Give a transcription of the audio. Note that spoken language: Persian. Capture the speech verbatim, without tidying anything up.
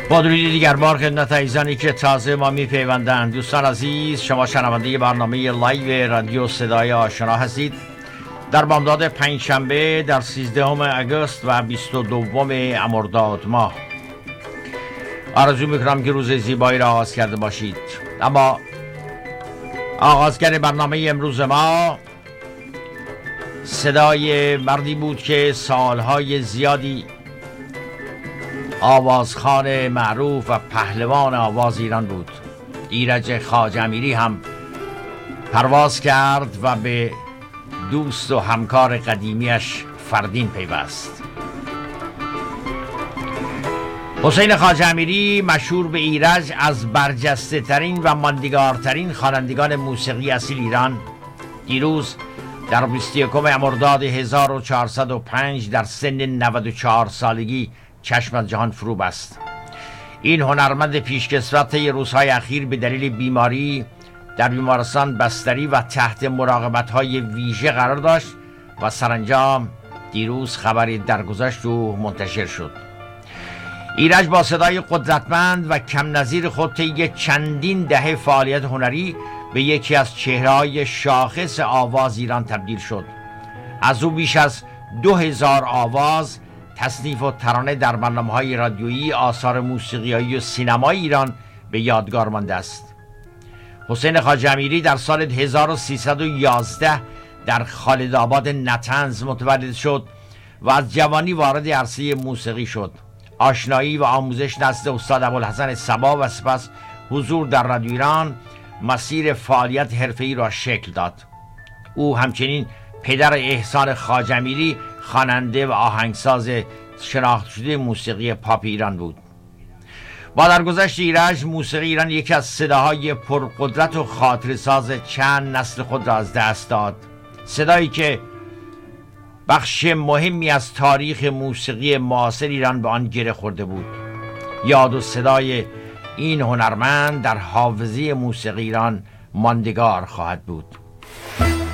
با درودی دیگر بار خدمت عزیزانی که تازه ما می پیوندند. دوستان عزیز، شما شنونده برنامه لایو رادیو صدای آشنا هستید. در بامداد پنجشنبه در سیزدهم اگست و بیست و دوم مرداد ماه آرزو میکنم که روز زیبایی را آغاز کرده باشید. اما آغازگر برنامه امروز ما صدای مردی بود که سالهای زیادی آوازخوان معروف و پهلوان آواز ایران بود. ایرج خواجه امیری هم پرواز کرد و به دوست و همکار قدیمیش فردین پیوست. حسین خواجه امیری مشهور به ایرج از برجسته ترین و ماندگارترین خوانندگان موسیقی اصیل ایران دیروز در بیست و یکم مرداد هزار و چهارصد و پنج در سن نود و چهار سالگی چشم از جهان فرو بست. این هنرمند پیشکسوت روزهای اخیر به دلیل بیماری در بیمارستان بستری و تحت مراقبت‌های ویژه قرار داشت و سرانجام دیروز خبری درگذشت و منتشر شد. ایرج با صدای قدرتمند و کم نظیر خود طی چندین دهه فعالیت هنری به یکی از چهره‌های شاخص آواز ایران تبدیل شد. از او بیش از دو هزار آواز، تصنیف و ترانه در برنامه‌های رادیویی، آثار موسیقیایی و سینمایی ایران به یادگار مانده است. حسین خواجه امیری در سال هزار و سیصد و یازده در خالدآباد نطنز متولد شد و از جوانی وارد عرصه موسیقی شد. آشنایی و آموزش نزد استاد ابوالحسن صبا و سپس حضور در رادیو ایران مسیر فعالیت حرفه‌ای را شکل داد. او همچنین پدر احسان خواجه امیری خواننده و آهنگساز شناخته شده موسیقی پاپ ایران بود. با درگذشت ایرج، موسیقی ایران یکی از صداهای پرقدرت و خاطره‌ساز چند نسل خود را از دست داد. صدایی که بخش مهمی از تاریخ موسیقی معاصر ایران به آن گره خورده بود. یاد و صدای این هنرمند در حافظه موسیقی ایران ماندگار خواهد بود.